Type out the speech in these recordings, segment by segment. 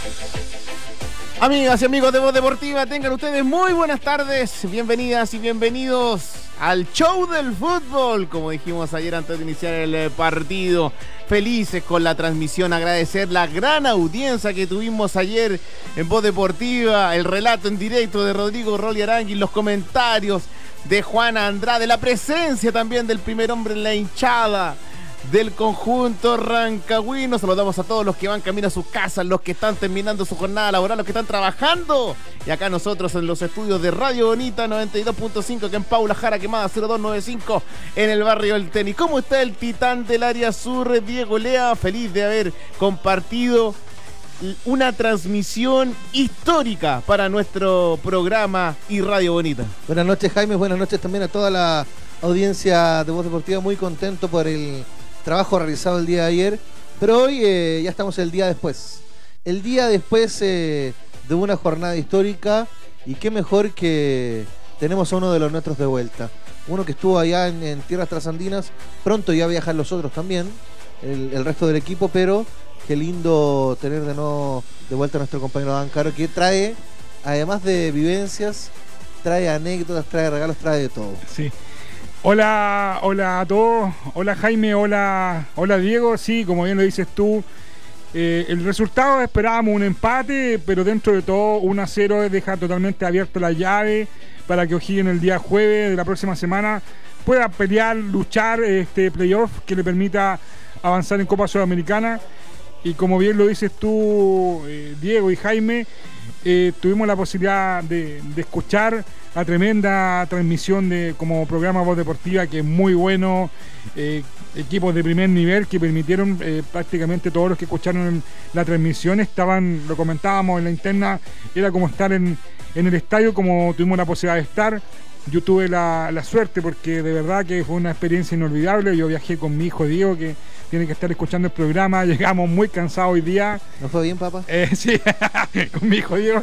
Amigas y amigos de Voz Deportiva, tengan ustedes muy buenas tardes, bienvenidas y bienvenidos al show del fútbol, como dijimos ayer antes de iniciar el partido. Felices con la transmisión, agradecer la gran audiencia que tuvimos ayer en Voz Deportiva, el relato en directo de Rodrigo Rolly Arangui, los comentarios de Juana Andrade, la presencia también del primer hombre en la hinchada del conjunto rancagüino. Saludamos a todos los que van camino a sus casas, los que están terminando su jornada laboral, los que están trabajando. Y acá nosotros en los estudios de Radio Bonita 92.5, que en Paula Jara Quemada 0295, en el barrio del Tenis. ¿Cómo está el titán del área sur, Diego Lea? Feliz de haber compartido una transmisión histórica para nuestro programa y Radio Bonita. Buenas noches, Jaime, buenas noches también a toda la audiencia de Voz Deportiva. Muy contento por el trabajo realizado el día de ayer, pero hoy ya estamos el día después de una jornada histórica, y qué mejor que tenemos a uno de los nuestros de vuelta, uno que estuvo allá en tierras trasandinas. Pronto ya viajan los otros también, el resto del equipo, pero qué lindo tener de nuevo de vuelta a nuestro compañero Dan Caro, que trae, además de vivencias, trae anécdotas, trae regalos, trae de todo. Sí. Hola a todos, hola Jaime, hola Diego. Sí, como bien lo dices tú, el resultado esperábamos un empate, pero dentro de todo 1-0 deja totalmente abierta la llave para que O'Higgins el día jueves de la próxima semana pueda pelear, luchar este playoff que le permita avanzar en Copa Sudamericana. Y como bien lo dices tú, Diego y Jaime, tuvimos la posibilidad de escuchar la tremenda transmisión como programa Voz Deportiva, que es muy bueno, equipos de primer nivel que permitieron prácticamente todos los que escucharon la transmisión lo comentábamos en la interna, era como estar en el estadio, como tuvimos la posibilidad de estar. Yo tuve la suerte, porque de verdad que fue una experiencia inolvidable. Yo viajé con mi hijo Diego, que tiene que estar escuchando el programa. Llegamos muy cansados hoy día. ¿No fue bien, papá? Sí, con mi hijo Diego.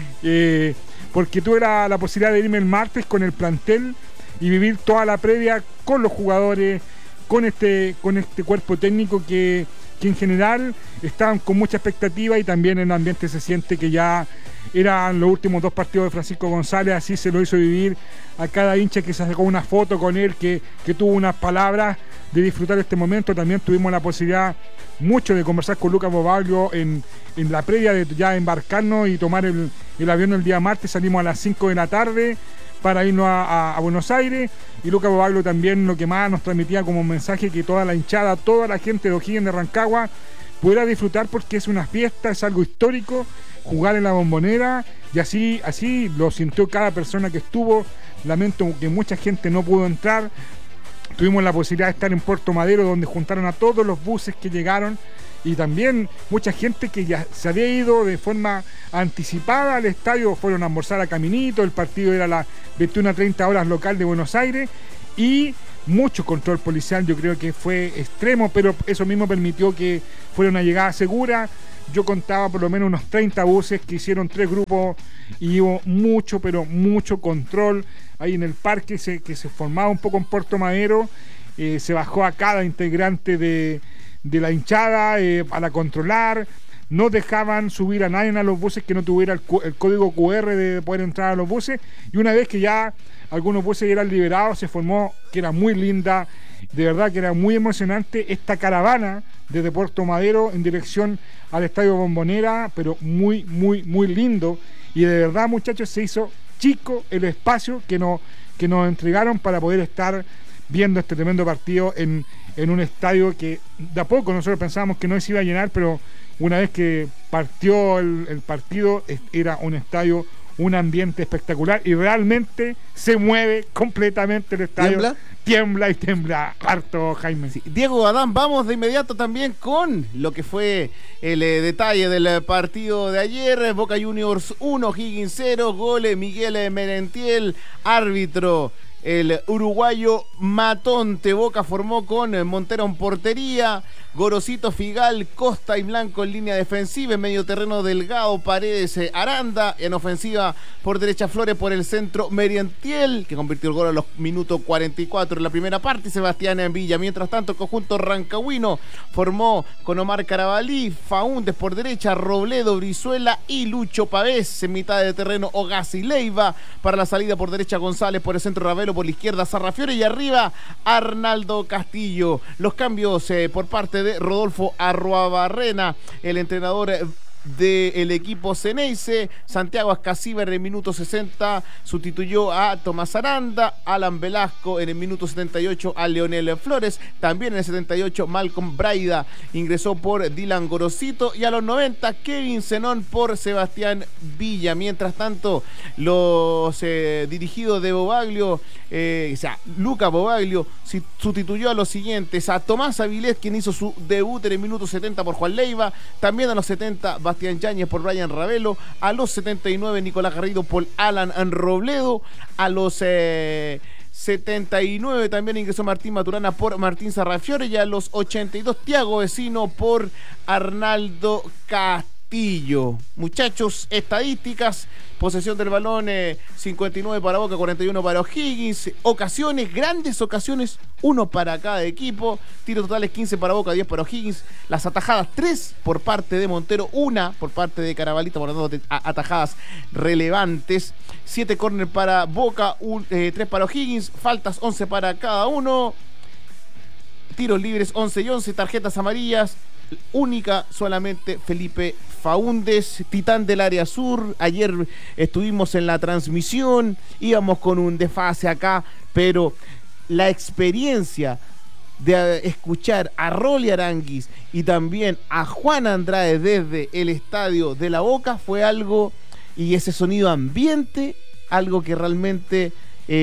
Porque tuve la posibilidad de irme el martes con el plantel y vivir toda la previa con los jugadores, con este cuerpo técnico que en general estaban con mucha expectativa, y también en el ambiente se siente que ya eran los últimos 2 partidos de Francisco González. Así se lo hizo vivir a cada hincha que se sacó una foto con él, que tuvo unas palabras de disfrutar este momento. También tuvimos la posibilidad mucho de conversar con Lucas Bobaglio en la previa de ya embarcarnos y tomar el avión el día martes. Salimos a las 5 de la tarde para irnos a Buenos Aires, y Lucas Bobaglio también lo que más nos transmitía como mensaje, que toda la hinchada, toda la gente de O'Higgins de Rancagua pudiera disfrutar, porque es una fiesta, es algo histórico jugar en la Bombonera, y así lo sintió cada persona que estuvo. Lamento que mucha gente no pudo entrar. Tuvimos la posibilidad de estar en Puerto Madero, donde juntaron a todos los buses que llegaron, y también mucha gente que ya se había ido de forma anticipada al estadio, fueron a almorzar a Caminito. El partido era a las 21:30 horas local de Buenos Aires, y mucho control policial. Yo creo que fue extremo, pero eso mismo permitió que fuera una llegada segura. Yo contaba por lo menos unos 30 buses que hicieron 3 grupos, y hubo mucho control ahí en el parque que se formaba un poco en Puerto Madero. Se bajó a cada integrante de la hinchada para controlar. No dejaban subir a nadie a los buses que no tuviera el código QR de poder entrar a los buses, y una vez que ya algunos buses eran liberados, se formó, que era muy linda, de verdad que era muy emocionante, esta caravana desde Puerto Madero en dirección al Estadio Bombonera, pero muy lindo. Y de verdad, muchachos, se hizo chico el espacio que nos entregaron para poder estar viendo este tremendo partido en un estadio que de a poco nosotros pensábamos que no se iba a llenar, pero una vez que partió el partido, era un estadio, un ambiente espectacular, y realmente se mueve completamente el estadio. Tiembla harto, Jaime. Sí. Diego Adán, vamos de inmediato también con lo que fue el detalle del partido de ayer. Boca Juniors 1, Higgins 0, goles Miguel Merentiel, árbitro el uruguayo Matonte. Boca formó con Montero en portería, Gorosito, Figal, Costa y Blanco en línea defensiva. En medio terreno, Delgado, Paredes, Aranda. En ofensiva por derecha, Flores, por el centro, Merentiel, que convirtió el gol a los minutos 44 en la primera parte, y Sebastián en Villa. Mientras tanto, el conjunto rancagüino formó con Omar Carabalí, Faúndez por derecha, Robledo, Brizuela y Lucho Pavés. En mitad de terreno, Ogasi Leiva. Para la salida por derecha, González, por el centro, Ravelo, por la izquierda, Sarrafiore, y arriba Arnaldo Castillo. Los cambios por parte de Rodolfo Arruabarrena, el entrenador del equipo Ceneice. Santiago Ascasíbar en el minuto 60 sustituyó a Tomás Aranda. Alan Velasco en el minuto 78 a Leonel Flores. También en el 78 Malcolm Braida ingresó por Dylan Gorosito, y a los 90 Kevin Zenón por Sebastián Villa. Mientras tanto, los dirigidos de Bobaglio, Luca Bobaglio sustituyó a los siguientes: a Tomás Avilés, quien hizo su debut en el minuto 70 por Juan Leiva. También a los 70 Bastián Yáñez por Brian Ravelo. A los 79 Nicolás Garrido por Alan Robledo. A los 79 también ingresó Martín Maturana por Martín Sarrafiore, y a los 82 Tiago Vecino por Arnaldo Castillo. Muchachos, estadísticas: posesión del balón 59 para Boca, 41 para O'Higgins. Ocasiones, grandes ocasiones, 1 para cada equipo. Tiros totales 15 para Boca, 10 para O'Higgins. Las atajadas, 3 por parte de Montero, 1 por parte de Carabalita, por lo tanto atajadas relevantes. 7 córner para Boca, 3 para O'Higgins. Faltas 11 para cada uno. Tiros libres 11 y 11. Tarjetas amarillas, única solamente Felipe Faúndez, titán del área sur. Ayer estuvimos en la transmisión, íbamos con un desfase acá, pero la experiencia de escuchar a Rolly Aranguis y también a Juan Andrade desde el estadio de La Boca fue algo, y ese sonido ambiente, algo que realmente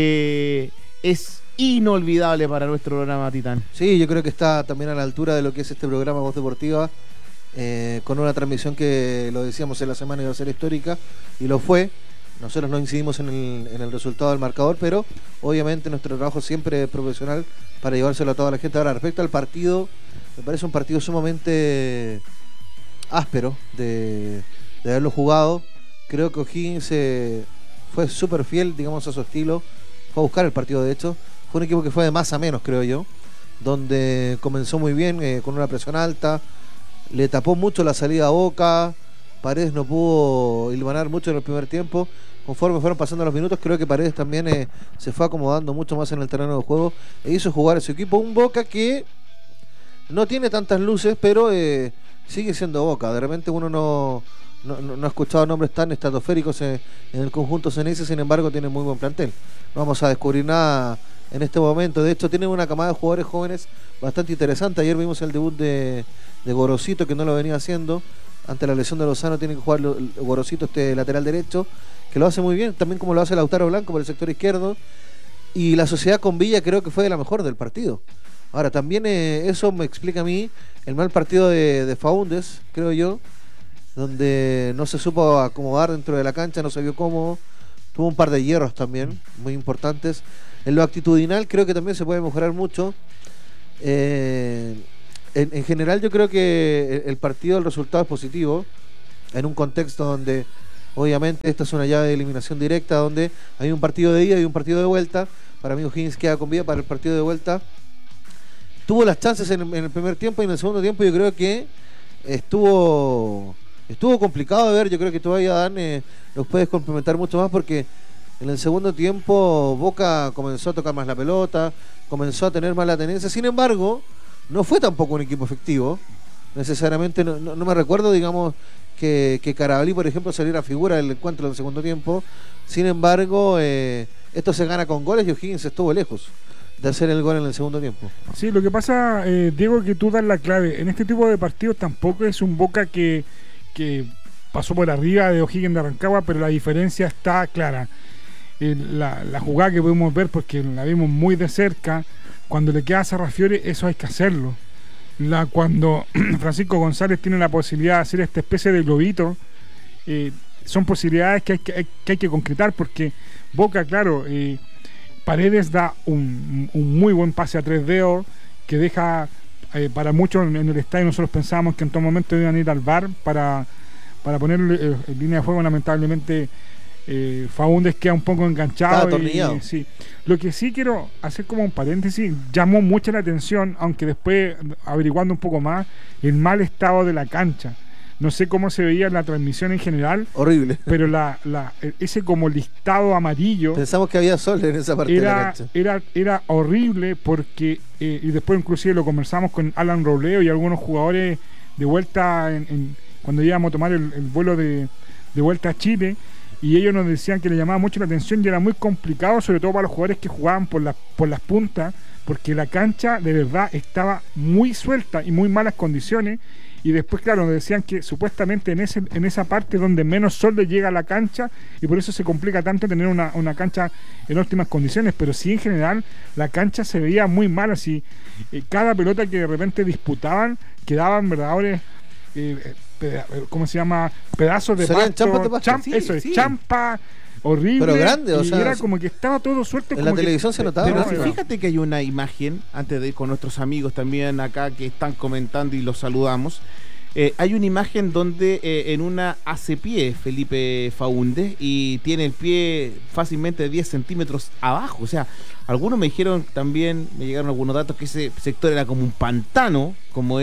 es inolvidable para nuestro programa Titán. Sí, yo creo que está también a la altura de lo que es este programa Voz Deportiva, con una transmisión que, lo decíamos en la semana, iba a ser histórica, y lo fue. Nosotros no incidimos en el resultado del marcador, pero obviamente nuestro trabajo siempre es profesional para llevárselo a toda la gente. Ahora, respecto al partido, me parece un partido sumamente áspero de haberlo jugado. Creo que O'Higgins fue súper fiel, digamos, a su estilo. Fue a buscar el partido, de hecho. Fue un equipo que fue de más a menos, creo yo, donde comenzó muy bien, con una presión alta. Le tapó mucho la salida a Boca. Paredes no pudo hilvanar mucho en el primer tiempo. Conforme fueron pasando los minutos, creo que Paredes también se fue acomodando mucho más en el terreno de juego e hizo jugar a su equipo. Un Boca que no tiene tantas luces, pero sigue siendo Boca. De repente uno no ha escuchado nombres tan estratosféricos en el conjunto Ceneice. Sin embargo, tiene muy buen plantel. No vamos a descubrir nada en este momento. De hecho, tiene una camada de jugadores jóvenes bastante interesante. Ayer vimos el debut de Gorosito, que no lo venía haciendo. Ante la lesión de Lozano tiene que jugar Gorosito, este lateral derecho, que lo hace muy bien, también como lo hace Lautaro Blanco por el sector izquierdo. Y la sociedad con Villa creo que fue de la mejor del partido. Ahora, también eso me explica a mí el mal partido de Faúndez, creo yo, donde no se supo acomodar dentro de la cancha, no se vio cómodo. Tuvo un par de hierros también, muy importantes. En lo actitudinal creo que también se puede mejorar mucho. En general yo creo que el partido, el resultado es positivo, en un contexto donde obviamente esta es una llave de eliminación directa, donde hay un partido de ida y un partido de vuelta. Para mí O'Higgins queda con vida para el partido de vuelta. Tuvo las chances en el primer tiempo, y en el segundo tiempo yo creo que estuvo complicado de ver. Yo creo que todavía Dan los puedes complementar mucho más, porque en el segundo tiempo Boca comenzó a tocar más la pelota, comenzó a tener más la tenencia. Sin embargo, no fue tampoco un equipo efectivo necesariamente. No me recuerdo, digamos, que Carabalí, por ejemplo, saliera figura del encuentro del segundo tiempo. Sin embargo, esto se gana con goles, y O'Higgins estuvo lejos de hacer el gol en el segundo tiempo. Sí, lo que pasa, Diego, que tú das la clave. En este tipo de partidos tampoco es un Boca que pasó por arriba de O'Higgins de Rancagua, pero la diferencia está clara. La jugada que podemos ver, porque la vimos muy de cerca, cuando le queda a Sarrafiore, eso hay que hacerlo. Cuando Francisco González tiene la posibilidad de hacer esta especie de globito, son posibilidades que hay que concretar, porque Boca, claro, Paredes da un muy buen pase a 3 dedos que deja para muchos en el estadio nosotros pensábamos que en todo momento iban a ir al VAR para ponerle en línea de fuego. Lamentablemente Faúndez queda un poco enganchado. Estaba atornillado. Sí. Lo que sí quiero hacer como un paréntesis, llamó mucho la atención, aunque después averiguando un poco más, el mal estado de la cancha. No sé cómo se veía en la transmisión en general. Horrible. Pero ese como listado amarillo. Pensamos que había sol en esa parte de la cancha. Era horrible porque, y después inclusive lo conversamos con Alan Robledo y algunos jugadores de vuelta cuando íbamos a tomar el vuelo de vuelta a Chile, y ellos nos decían que le llamaba mucho la atención y era muy complicado, sobre todo para los jugadores que jugaban por las puntas, porque la cancha de verdad estaba muy suelta y muy malas condiciones. Y después, claro, nos decían que supuestamente en esa parte donde menos sol le llega a la cancha, y por eso se complica tanto tener una cancha en óptimas condiciones. Pero sí, en general, la cancha se veía muy mal. Así, cada pelota que de repente disputaban quedaban verdaderos, ¿cómo se llama? Pedazos de pasto. Champas de pasto. Champa. Horrible. Pero grande, o y sea, era como que estaba todo suelto. En la televisión se notaba. Pero ¿no? fíjate que hay una imagen, antes de ir con nuestros amigos también acá que están comentando y los saludamos. Hay una imagen donde en una hace pie Felipe Faúndez y tiene el pie fácilmente 10 centímetros abajo. O sea, algunos me dijeron también, me llegaron algunos datos que ese sector era como un pantano, como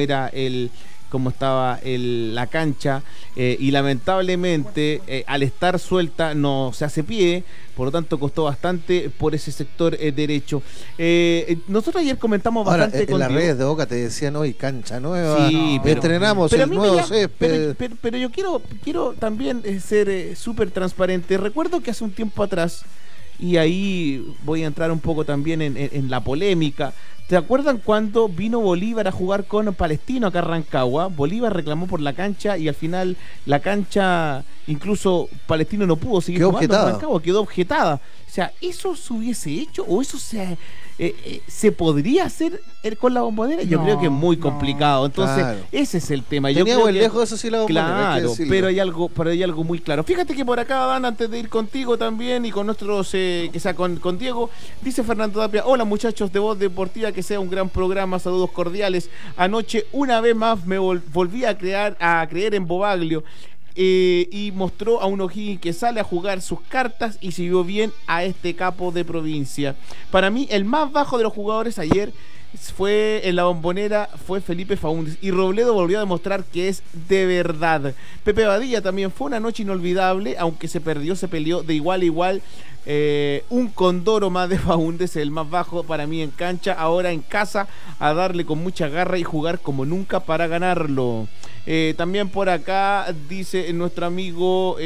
estaba la cancha, y lamentablemente al estar suelta no se hace pie, por lo tanto costó bastante por ese sector derecho. Nosotros ayer comentamos bastante en las contigo. redes de Boca te decían hoy cancha nueva, Sí, pero entrenamos a el mí me nuevo llama- césped. pero yo quiero también ser súper transparente. Recuerdo que hace un tiempo atrás, y ahí voy a entrar un poco también en la polémica. ¿Te acuerdan cuando vino Bolívar a jugar con Palestino acá a Rancagua? Bolívar reclamó por la cancha y al final la cancha, incluso Palestino no pudo seguir Quedó jugando objetada. en Rancagua, quedó objetada. O sea, ¿eso se hubiese hecho o eso se podría hacer con la Bombonera? Yo No, creo que es muy no. complicado. Entonces, Claro. ese es el tema. Yo Teníamos creo el que- lejos eso sí la Bombonera, hay que Claro, decirlo. pero hay algo muy claro. Fíjate que por acá, Dan, antes de ir contigo también y con nuestros, que sea con Diego, dice Fernando Tapia: hola muchachos de Voz Deportiva, que sea un gran programa, saludos cordiales. Anoche una vez más me volví a creer en Bobaglio. Y mostró a un O'Higgins que sale a jugar sus cartas y siguió bien a este capo de provincia. Para mí, el más bajo de los jugadores ayer fue en la Bombonera, fue Felipe Faúndez, y Robledo volvió a demostrar que es de verdad. Pepe Badilla también fue una noche inolvidable, aunque se peleó de igual a igual. Un condoro más de Faúndez, el más bajo para mí en cancha, ahora en casa a darle con mucha garra y jugar como nunca para ganarlo. También por acá dice nuestro amigo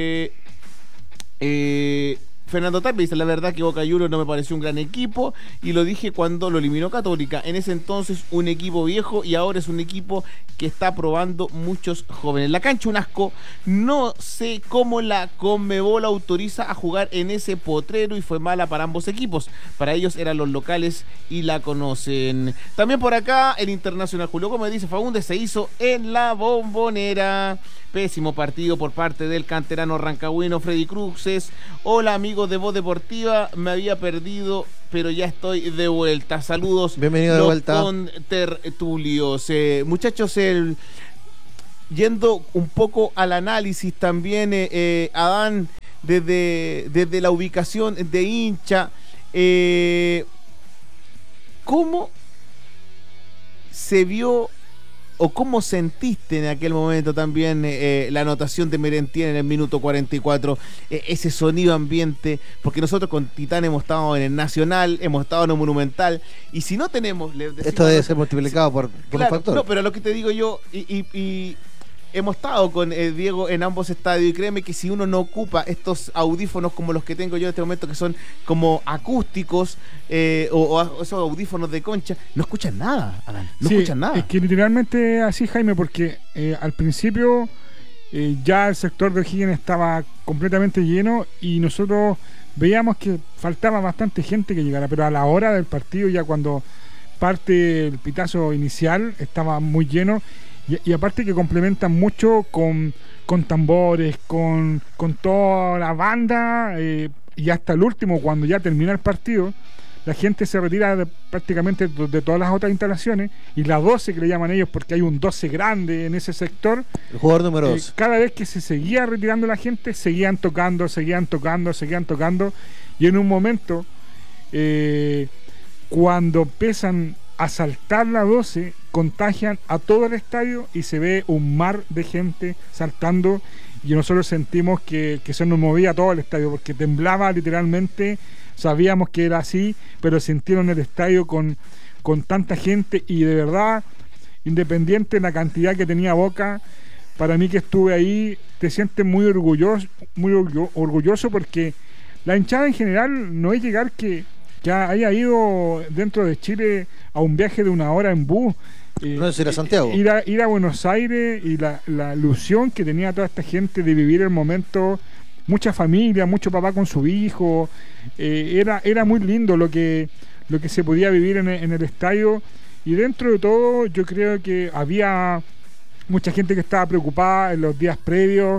Fernando Tapia, dice: la verdad que Boca Juniors no me pareció un gran equipo, y lo dije cuando lo eliminó Católica. En ese entonces un equipo viejo y ahora es un equipo que está probando muchos jóvenes. La cancha un asco, no sé cómo la Conmebol autoriza a jugar en ese potrero, y fue mala para ambos equipos. Para ellos eran los locales y la conocen. También por acá el Internacional Julio Gómez dice: Faúndez se hizo en la Bombonera. Pésimo partido por parte del canterano rancagüino Freddy Cruces. Hola amigos de Voz Deportiva, me había perdido, pero ya estoy de vuelta. Saludos. Bienvenido de los vuelta. contertulios. Muchachos, yendo un poco al análisis también, Adán, desde la ubicación de hincha, ¿cómo se vio o cómo sentiste en aquel momento también la anotación de Merentiel en el minuto 44, ese sonido ambiente? Porque nosotros con Titán hemos estado en el Nacional, hemos estado en el Monumental, y si no tenemos... Esto debe ser multiplicado por claro, un factor. no, pero lo que te digo yo, y hemos estado con Diego en ambos estadios, y créeme que si uno no ocupa estos audífonos como los que tengo yo en este momento, que son como acústicos, o esos audífonos de concha, no escuchan nada, Adán, no Sí, escuchan nada. Es que literalmente así, Jaime, porque al principio ya el sector de O'Higgins estaba completamente lleno y nosotros veíamos que faltaba bastante gente que llegara, pero a la hora del partido, ya cuando parte el pitazo inicial, estaba muy lleno. Y aparte que complementan mucho con tambores, con toda la banda, y hasta el último, cuando ya termina el partido, la gente se retira prácticamente de todas las otras instalaciones, y la 12 que le llaman ellos, porque hay un 12 grande en ese sector. El jugador número 2. Cada vez que se seguía retirando la gente, seguían tocando, y en un momento, cuando empiezan a saltar la 12, contagian a todo el estadio y se ve un mar de gente saltando, y nosotros sentimos que se nos movía todo el estadio, porque temblaba literalmente. Sabíamos que era así, pero sintieron el estadio con tanta gente, y de verdad, independiente de la cantidad que tenía Boca, para mí que estuve ahí, te sientes muy orgulloso, porque la hinchada en general no es llegar que haya ido dentro de Chile a un viaje de 1 hora en bus. No es ir a Santiago. Ir a Buenos Aires, y la ilusión que tenía toda esta gente de vivir el momento, mucha familia, mucho papá con su hijo, era muy lindo lo que se podía vivir en el estadio. Y dentro de todo, yo creo que había mucha gente que estaba preocupada en los días previos,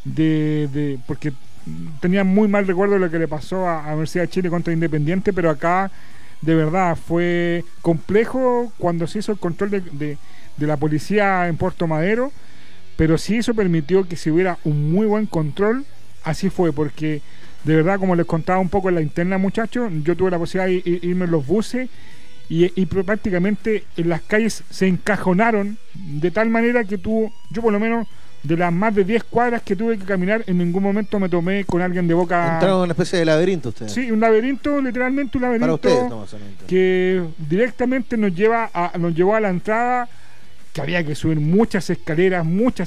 porque tenían muy mal recuerdo de lo que le pasó a Universidad de Chile contra Independiente, pero acá de verdad fue complejo cuando se hizo el control de la policía en Puerto Madero, pero sí eso permitió que se hubiera un muy buen control. Así fue, porque de verdad, como les contaba un poco en la interna, muchachos, yo tuve la posibilidad de irme en los buses, y prácticamente en las calles se encajonaron de tal manera que yo por lo menos, de las más de 10 cuadras que tuve que caminar, en ningún momento me tomé con alguien de Boca. Entraron en una especie de laberinto ustedes. Sí, un laberinto, literalmente un laberinto. Para ustedes, no, solamente. Que directamente nos llevó a la entrada, que había que subir muchas escaleras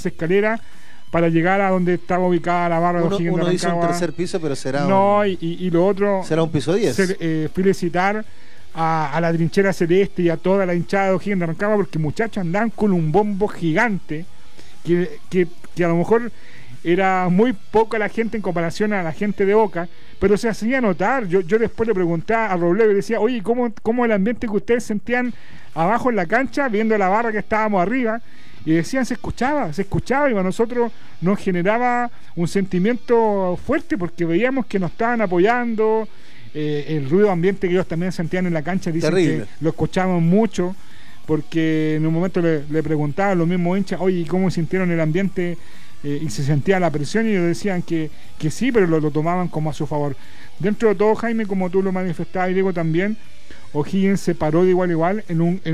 para llegar a donde estaba ubicada la barra de O'Higgins de Rancagua. Uno hizo un tercer piso, pero será y lo otro será un piso 10. Felicitar a la trinchera celeste y a toda la hinchada de O'Higgins de Rancagua, porque muchachos andaban con un bombo gigante que a lo mejor era muy poca la gente en comparación a la gente de Boca, pero se hacía notar. Yo después le preguntaba a Robledo y le decía, oye, ¿cómo el ambiente que ustedes sentían abajo en la cancha, viendo la barra que estábamos arriba? Y decían, se escuchaba, y para nosotros nos generaba un sentimiento fuerte, porque veíamos que nos estaban apoyando. El ruido ambiente que ellos también sentían en la cancha, dicen terrible, que lo escuchaban mucho, porque en un momento le preguntaban a los mismos hinchas, oye, ¿cómo sintieron el ambiente? Y se sentía la presión, y ellos decían que sí, pero lo tomaban como a su favor. Dentro de todo, Jaime, como tú lo manifestabas, y Diego también, O'Higgins se paró de igual a igual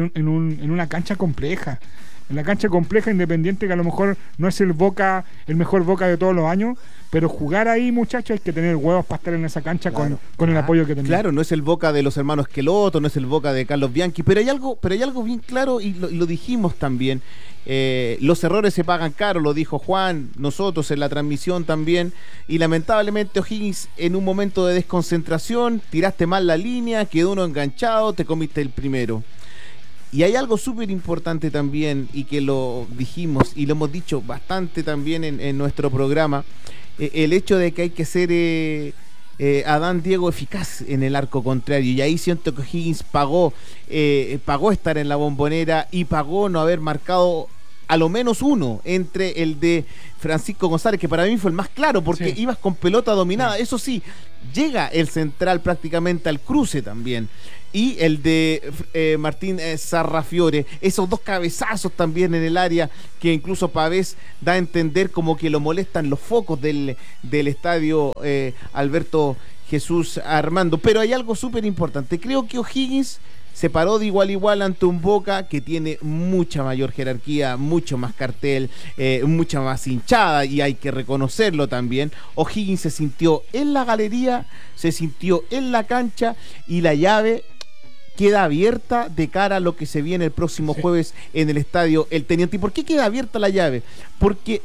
en una cancha compleja. En la cancha compleja, Independiente, que a lo mejor no es el mejor Boca de todos los años, pero jugar ahí, muchachos, hay que tener huevos para estar en esa cancha, claro, con el apoyo que tenemos. Claro, no es el Boca de los hermanos Queloto, no es el Boca de Carlos Bianchi, pero hay algo bien claro, y lo dijimos también. Los errores se pagan caro, lo dijo Juan, nosotros en la transmisión también, y lamentablemente O'Higgins, en un momento de desconcentración, tiraste mal la línea, quedó uno enganchado, te comiste el primero. Y hay algo súper importante también, y que lo dijimos y lo hemos dicho bastante también en nuestro programa, el hecho de que hay que ser Adán Diego eficaz en el arco contrario, y ahí siento que O'Higgins pagó estar en la Bombonera, y pagó no haber marcado a lo menos uno entre el de Francisco González, que para mí fue el más claro, porque ibas con pelota dominada. Sí. Eso sí, llega el central prácticamente al cruce también, y el de Martín Sarrafiore, esos dos cabezazos también en el área, que incluso Pavés da a entender como que lo molestan los focos del estadio Alberto Jesús Armando. Pero hay algo súper importante, creo que O'Higgins se paró de igual a igual ante un Boca que tiene mucha mayor jerarquía, mucho más cartel, mucha más hinchada, y hay que reconocerlo también. O'Higgins se sintió en la galería, se sintió en la cancha, y la llave queda abierta de cara a lo que se viene el próximo jueves en el estadio El Teniente. ¿Y por qué queda abierta la llave? Porque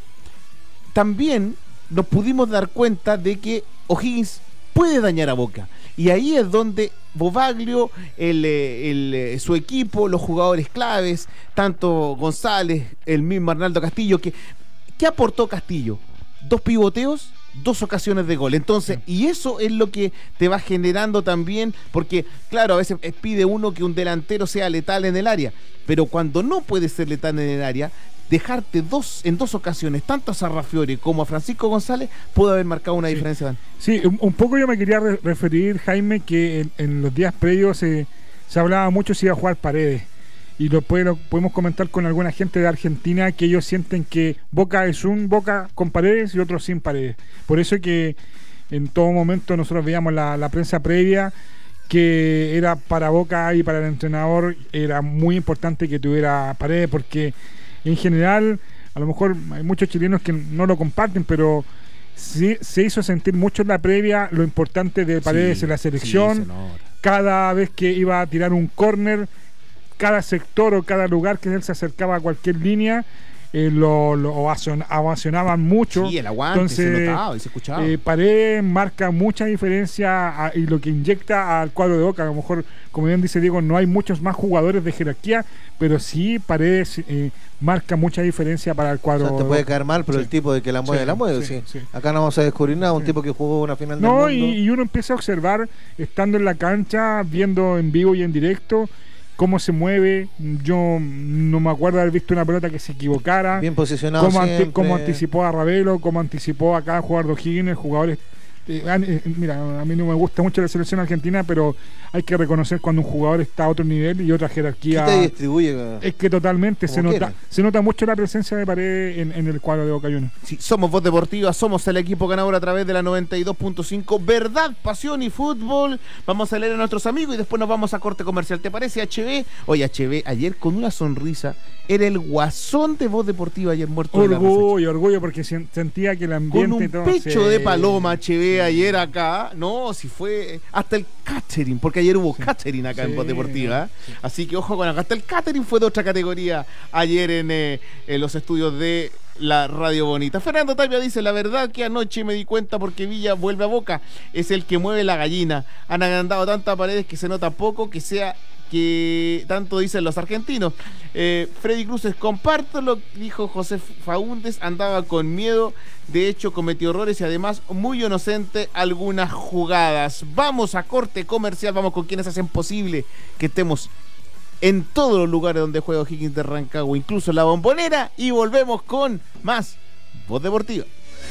también nos pudimos dar cuenta de que O'Higgins puede dañar a Boca, y ahí es donde Bobaglio, su equipo, los jugadores claves, tanto González, el mismo Arnaldo Castillo, ¿qué aportó Castillo? 2 pivoteos, 2 ocasiones de gol. Entonces, y eso es lo que te va generando también, porque claro, a veces pide uno que un delantero sea letal en el área, pero cuando no puede ser letal en el área, dejarte en dos ocasiones, tanto a Sarrafiore como a Francisco González, puede haber marcado una diferencia, Dan. Sí, un poco yo me quería referir, Jaime, que en los días previos se hablaba mucho si iba a jugar Paredes. Y lo podemos comentar con alguna gente de Argentina, que ellos sienten que Boca es un Boca con Paredes y otro sin Paredes. Por eso que en todo momento nosotros veíamos la prensa previa, que era para Boca y para el entrenador era muy importante que tuviera Paredes, porque en general a lo mejor hay muchos chilenos que no lo comparten, pero sí, se hizo sentir mucho en la previa lo importante de Paredes en la selección. Cada vez que iba a tirar un córner, cada sector o cada lugar que él se acercaba a cualquier línea, lo ovacionaban mucho. Sí, el aguante. Entonces, se notaba y se escuchaba. Paredes marca mucha diferencia y lo que inyecta al cuadro de Boca. A lo mejor, como bien dice Diego, no hay muchos más jugadores de jerarquía, pero sí Paredes marca mucha diferencia para el cuadro. O sea, te puede caer mal, pero el tipo de que la mueve, sí. Acá no vamos a descubrir nada, un tipo que jugó una final del mundo. Y uno empieza a observar, estando en la cancha, viendo en vivo y en directo, cómo se mueve. Yo no me acuerdo de haber visto una pelota que se equivocara. Bien posicionado cómo anticipó a Ravelo, cómo anticipó a cada jugador de O'Higgins, jugadores. Mira, a mí no me gusta mucho la selección argentina, pero hay que reconocer cuando un jugador está a otro nivel y otra jerarquía. ¿Qué te distribuye? Es que totalmente se nota mucho la presencia de Paredes en el cuadro de Boca Juniors. Sí, somos Voz Deportiva, somos el equipo ganador a través de la 92.5. Verdad, pasión y fútbol. Vamos a leer a nuestros amigos y después nos vamos a corte comercial. ¿Te parece, HB? Oye, HB, ayer con una sonrisa, era el guasón de Voz Deportiva ayer muerto. Orgullo, porque sentía que el ambiente... Con un pecho de paloma, HB, ayer acá. No, si fue hasta el catering, porque ayer hubo catering acá en Voz Deportiva. Sí. Así que ojo con acá. Hasta el catering fue de otra categoría ayer en los estudios de la Radio Bonita. Fernando Tapia dice: la verdad que anoche me di cuenta porque Villa vuelve a Boca, es el que mueve la gallina. Han agrandado tantas Paredes que se nota poco que sea que tanto dicen los argentinos. Freddy Cruces, comparto lo que dijo José Faúndez, andaba con miedo, de hecho cometió errores y además muy inocente algunas jugadas. Vamos a corte comercial, vamos con quienes hacen posible que estemos en todos los lugares donde juega O'Higgins de Rancagua, incluso en la Bombonera, y volvemos con más Voz Deportiva.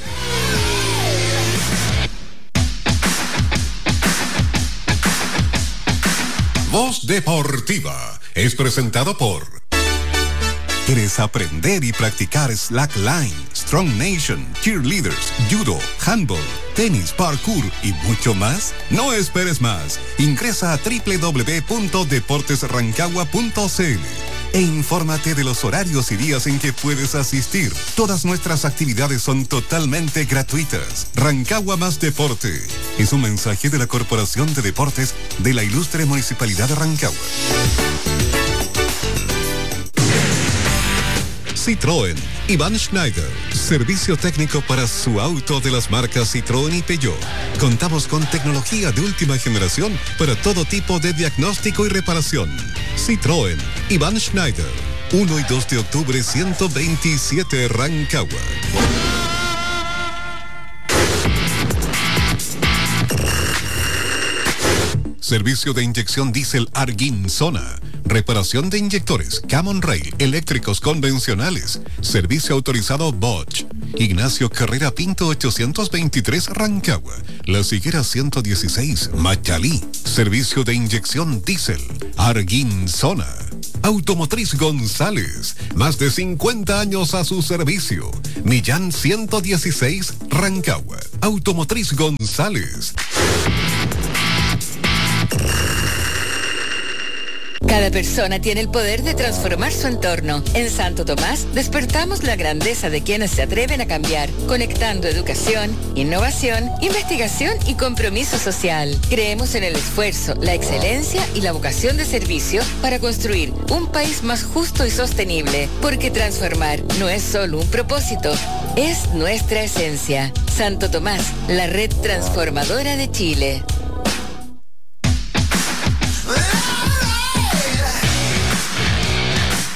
Voz Deportiva es presentado por... ¿Quieres aprender y practicar slackline, Strong Nation, cheerleaders, judo, handball, tenis, parkour y mucho más? No esperes más. Ingresa a www.deportesrancagua.cl e infórmate de los horarios y días en que puedes asistir. Todas nuestras actividades son totalmente gratuitas. Rancagua más deporte. Es un mensaje de la Corporación de Deportes de la Ilustre Municipalidad de Rancagua. Citroën, Iván Schneider, servicio técnico para su auto de las marcas Citroën y Peugeot. Contamos con tecnología de última generación para todo tipo de diagnóstico y reparación. Citroën, Iván Schneider, 1 y 2 de octubre 127 Rancagua. Servicio de inyección diésel Arguin Zona. Reparación de inyectores Camon Rail, eléctricos convencionales. Servicio autorizado Bosch. Ignacio Carrera Pinto 823 Rancagua. Las Higueras 116 Machalí. Servicio de inyección diésel Arguin Zona. Automotriz González. Más de 50 años a su servicio. Millán 116 Rancagua. Automotriz González. Cada persona tiene el poder de transformar su entorno. En Santo Tomás despertamos la grandeza de quienes se atreven a cambiar, conectando educación, innovación, investigación y compromiso social. Creemos en el esfuerzo, la excelencia y la vocación de servicio para construir un país más justo y sostenible, porque transformar no es solo un propósito, es nuestra esencia. Santo Tomás, la red transformadora de Chile.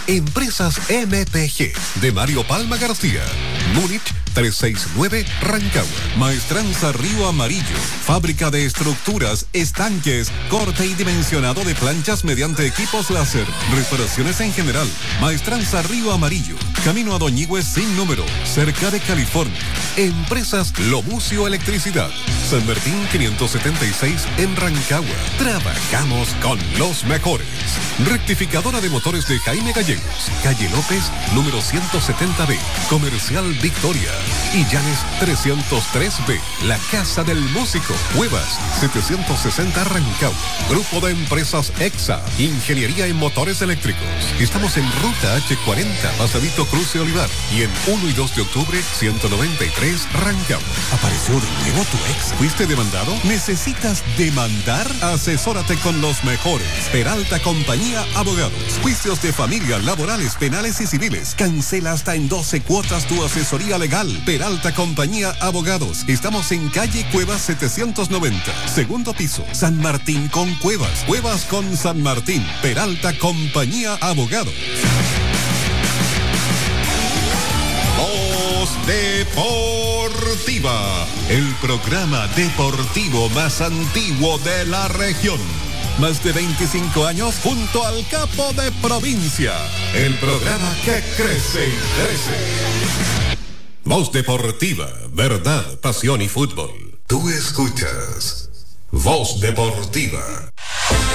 Empresas MPG de Mario Palma García. Múnich 369 Rancagua. Maestranza Río Amarillo. Fábrica de estructuras, estanques, corte y dimensionado de planchas mediante equipos láser. Reparaciones en general. Maestranza Río Amarillo. Camino a Doñigües sin número. Cerca de California. Empresas Lomucio Electricidad. San Martín 576 en Rancagua. Trabajamos con los mejores. Rectificadora de motores de Jaime Gallegos. Calle López, número 170B. Comercial Victoria. Y Llanes 303B. La Casa del Músico. Cuevas 760 Rancagua. Grupo de Empresas EXA. Ingeniería en motores eléctricos. Estamos en Ruta H40, Pasadito Cruce Olivar. Y en 1 y 2 de octubre, 193 Rancagua. ¿Apareció de nuevo tu ex? ¿Fuiste demandado? ¿Necesitas demandar? Asesórate con los mejores. Peralta Compañía Abogados. Juicios de familia, laborales, penales y civiles. Cancela hasta en 12 cuotas tu asesoría legal. Peralta Compañía Abogados. Estamos en calle Cuevas 790. Segundo piso. San Martín con Cuevas. Cuevas con San Martín. Peralta Compañía Abogados. Voz Deportiva. El programa deportivo más antiguo de la región. Más de 25 años junto al capo de provincia. El programa que crece y crece. Voz Deportiva, verdad, pasión y fútbol. Tú escuchas Voz Deportiva.